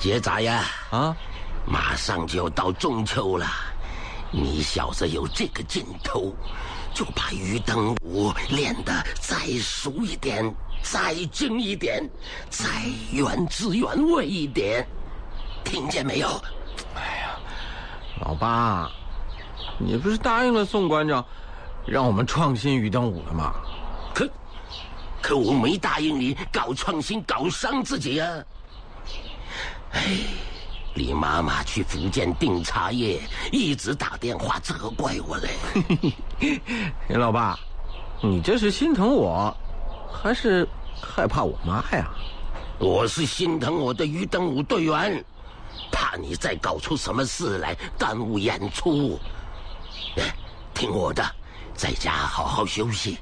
杰仔呀， 啊， 马上就要到中秋了，你小子有这个劲头，就把于登武练得再熟一点，再精一点，再原汁原味一点，听见没有？ 哎呀，老爸，你不是答应了宋馆长，让我们创新于登武的吗？ 可我没答应你搞创新搞伤自己啊！哎，李妈妈去福建订茶叶，一直打电话责怪我嘞。 老爸，你这是心疼我，还是害怕我妈呀？ 我是心疼我的于登武队员，怕你再搞出什么事来耽误演出。听我的，在家好好休息。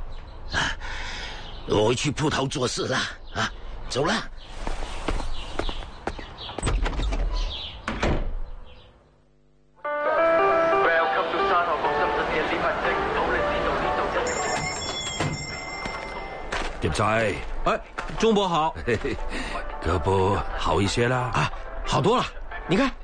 我去铺头做事了啊，走了。 碟仔， 哎，钟伯好， 胳膊好一些啦？ 啊，好多了。你看，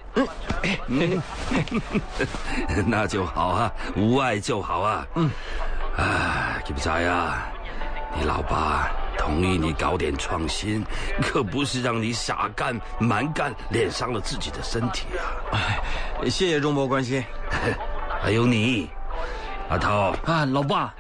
那就好啊，无碍就好啊。碟仔啊，你老爸同意你搞点创新，可不是让你傻干蛮干，练伤了自己的身体啊。 哎，谢谢钟伯关心。 还有你，阿涛啊，老爸。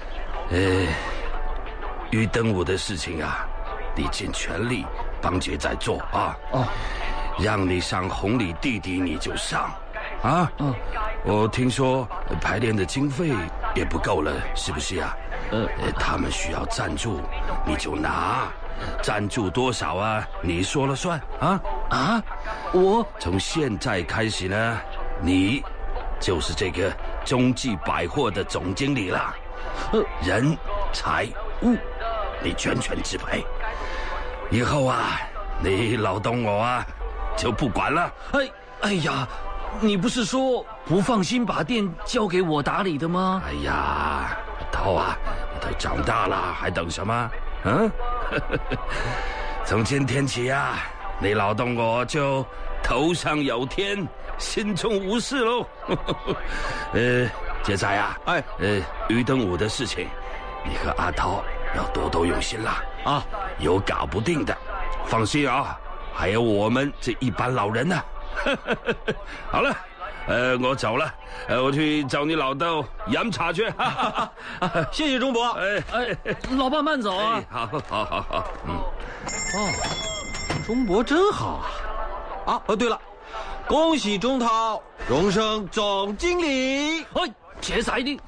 于登武的事情啊，你尽全力帮杰仔做啊。 哦， 让你上红里弟弟你就上，啊。我听说排练的经费也不够了，是不是啊？他们需要赞助，你就拿，赞助多少啊？你说了算啊！ 啊，我从现在开始呢，你就是这个中记百货的总经理啦。人财物你全权支配，以后啊，你老东我啊就不管了。 哎呀，你不是说不放心把店交给我打理的吗？ 哎呀，涛啊，你都长大了，还等什么？从今天起啊，你老东我就头上有天，心中无事喽。杰仔啊，于登武的事情，你和阿涛要多多用心啦。啊，有搞不定的，放心啊，还有我们这一般老人呢。好了，我走了，我去找你老豆饮茶去。 谢谢钟伯。 老爸慢走啊。 好。 钟伯真好啊！对了，恭喜钟涛荣升总经理。 杰仔的。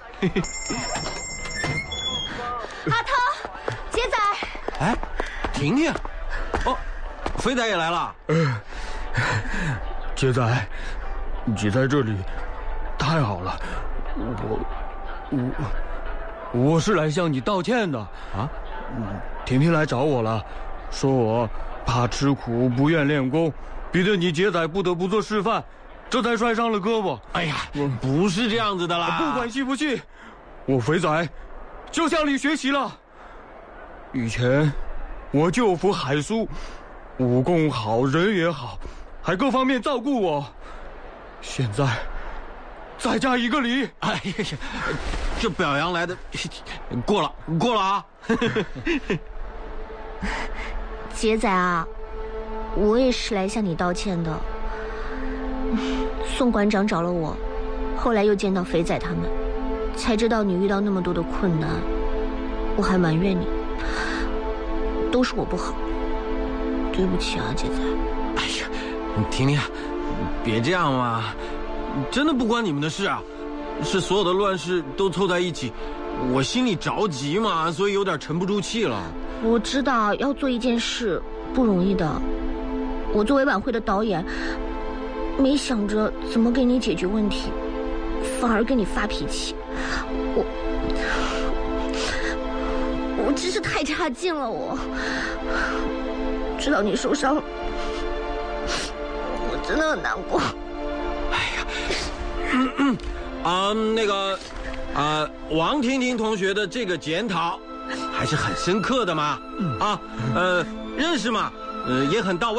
阿涛，杰仔。 哎，婷婷，肥仔也来了。 杰仔，你在这里，太好了。我是来向你道歉的啊。婷婷来找我了，说我怕吃苦不愿练功，逼得你杰仔不得不做示范，这才摔伤了胳膊。 哎呀，不是这样子的啦。 不管信不信，我肥仔就向你学习了。以前我舅父海叔，武功好，人也好，还各方面照顾我。现在再加一个礼。 哎呀，这表扬来的过了啊。 杰仔啊，我也是来向你道歉的。宋馆长找了我，后来又见到肥仔他们，才知道你遇到那么多的困难，我还埋怨你，都是我不好，对不起啊，杰仔。 哎呀，婷婷，别这样嘛，真的不关你们的事啊，是所有的乱事都凑在一起，我心里着急嘛，所以有点沉不住气了。 我知道要做一件事不容易的，我作为晚会的导演，没想着怎么给你解决问题，反而跟你发脾气。我真是太差劲了，我知道你受伤了，我真的很难过。 那个王婷婷同学的这个检讨还是很深刻的嘛。认识嘛，也很到位。